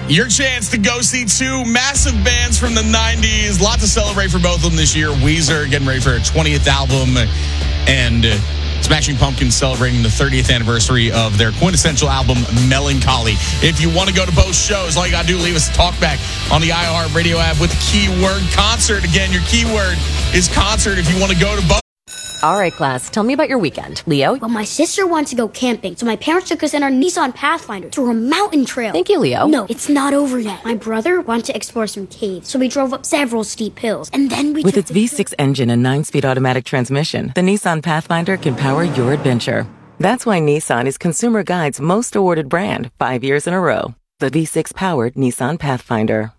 Your chance to go see two massive bands from the 90s. A lot to celebrate for both of them this year. Weezer getting ready for their 20th album, and Smashing Pumpkins celebrating the 30th anniversary of their quintessential album, Melancholy. If you want to go to both shows, all you got to do, leave us a talkback on the iHeartRadio app with the keyword concert. Again, your keyword is concert if you want to go to both. All right, class, tell me about your weekend. Leo? Well, my sister wanted to go camping, so my parents took us in our Nissan Pathfinder to a mountain trail. Thank you, Leo. No, it's not over yet. My brother wanted to explore some caves, so we drove up several steep hills, and then we With its V6 engine and 9-speed automatic transmission, the Nissan Pathfinder can power your adventure. That's why Nissan is Consumer Guide's most awarded brand 5 years in a row. The V6-powered Nissan Pathfinder.